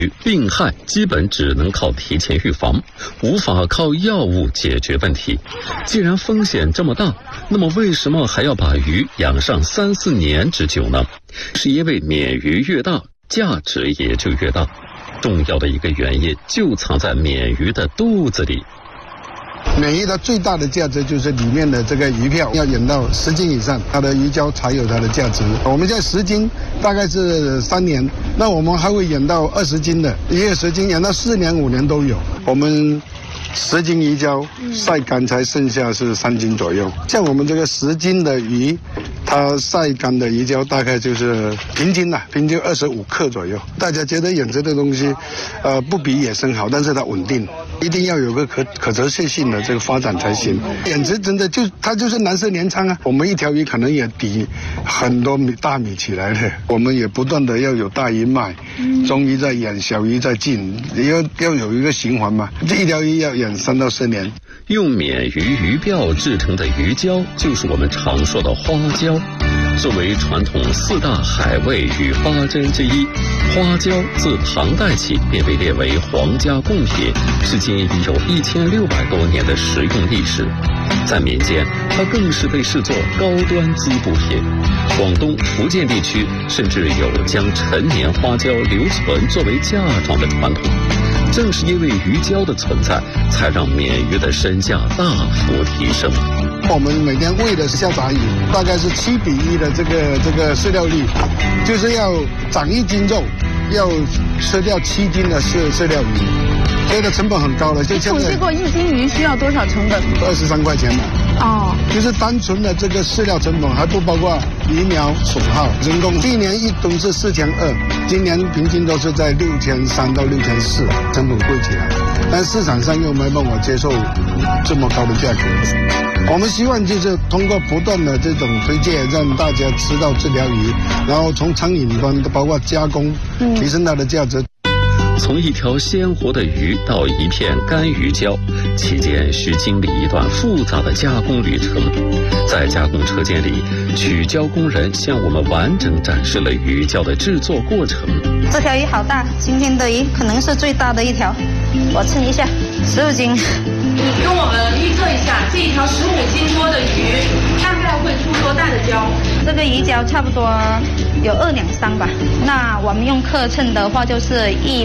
病害基本只能靠提前预防，无法靠药物解决问题。既然风险这么大，那么为什么还要把鱼养上3、4年之久呢？是因为鲶鱼越大，价值也就越大。重要的一个原因就藏在鲶鱼的肚子里。 鲶鱼的最大的价值就是里面的这个鱼票要养到10斤以上，它的鱼胶才有它的价值。我们现在10斤大概是3年，那我们还会养到20斤的，也有10斤养到4年、5年都有。我们10斤鱼胶晒干才剩下是3斤左右。像我们这个10斤的鱼，它晒干的鱼胶大概就是平均25克左右。大家觉得养殖的东西，不比野生好，但是它稳定，一定要有个可持续性的这个发展才行。养殖真的它就是难舍难仓啊。我们一条鱼可能也抵很多大米起来的，我们也不断的要有大鱼卖，中鱼在养，小鱼在进，要有一个循环嘛。这一条鱼要养3到4年。 用鲶鱼鱼鳔制成的鱼胶，就是我们常说的花胶。作为传统4大海味与花珍之一，花胶自唐代起便被列为皇家贡品，至今已有1600多年的食用历史。在民间，它更是被视作高端滋补品。广东、福建地区甚至有将陈年花胶留存作为嫁妆的传统。正是因为鱼胶的存在，才让鲶鱼的身价大幅提升。 我们每天喂的是下杂鱼，大概是7:1的这个饲料率，就是要长1斤肉，要吃掉7斤的饲料鱼，所以的成本很高了。 你统计过1斤鱼需要多少成本 ？23块钱嘛。哦，就是单纯的这个饲料成本，还不包括鱼苗、损耗、人工。去年1吨是4200，今年平均都是在6300到6400，成本贵起来。但市场上又没办法接受这么高的价格。我们希望就是通过不断的这种推荐，让大家吃到这条鱼，然后从餐饮端包括加工，提升它的价值。 从一条鲜活的鱼到一片干鱼胶，期间需经历一段复杂的加工旅程。在加工车间里，取胶工人向我们完整展示了鱼胶的制作过程。 这条鱼好大，今天的鱼可能是最大的一条，我称一下，15斤。 你跟我们预测一下，这一条15斤多的鱼，大概会出多大的胶？ 这个鱼胶差不多有2两3吧。那我们用克称的话，就是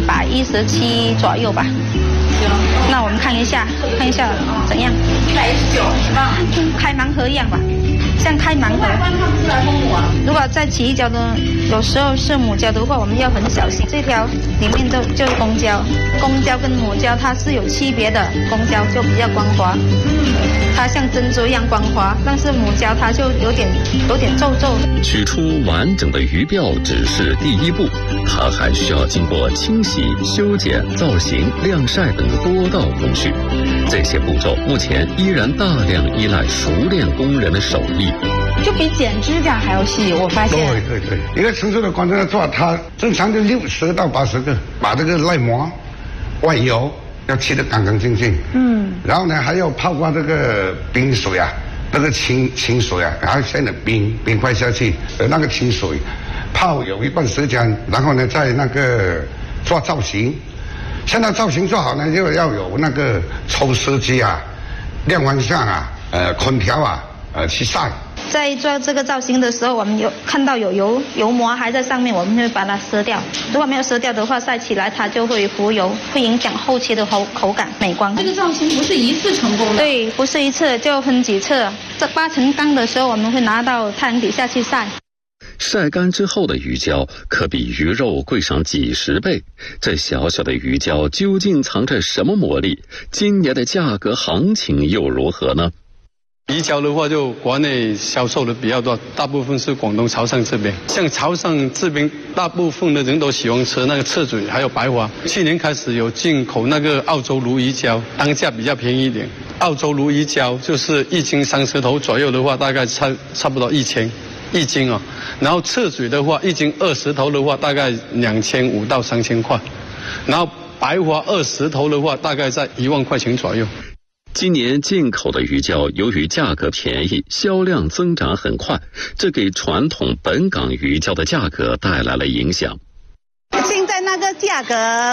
117左右吧。行，那我们看一下怎样？119是吧？开盲盒一样吧，像开盲盒。看不出来是母啊。如果在起一胶的，有时候是母胶的话，我们要很小心。这条里面就是公胶，公胶跟母胶它是有区别的，公胶就比较光滑，它像珍珠一样光滑，但是母胶它就有点皱皱。 取出完整的鱼鳔只是第一步，它还需要经过清洗、修剪、造型、晾晒等多道工序。这些步骤目前依然大量依赖熟练工人的手艺， 就比剪指甲还要细。我发现， 对，一个成熟的工人做，他正常就60到80个，把这个内膜、外油要切得干干净净。然后呢，还要泡过这个冰水啊，那个清水啊，然后先的冰块下去，那个清水泡有一段时间，然后呢再那个做造型。现在造型做好呢，就要有那个抽湿机啊、晾完相啊、空调啊，去晒。 在做这个造型的时候，我们有看到有油膜还在上面，我们会把它撕掉。如果没有撕掉的话，晒起来它就会浮油，会影响后期的口感美观。 这个造型不是一次成功的？ 对，不是一次，就分几次。这8成干的时候，我们会拿到太阳底下去晒。 晒干之后的鱼胶可比鱼肉贵上几10倍，这小小的鱼胶究竟藏着什么魔力？今年的价格行情又如何呢？ 鱼胶的话，就国内销售的比较多，大部分是广东潮汕这边。像潮汕这边，大部分的人都喜欢吃那个赤嘴，还有白花。去年开始有进口那个澳洲鲈鱼胶，当价比较便宜一点。澳洲鲈鱼胶就是1斤30头左右的话，大概差不多1000。1斤哦，然后赤嘴的话，1斤20头的话，大概2500到3000块，然后白花20头的话，大概在1万块钱左右。 今年进口的鱼胶由于价格便宜，销量增长很快，这给传统本港鱼胶的价格带来了影响。 现在那个价格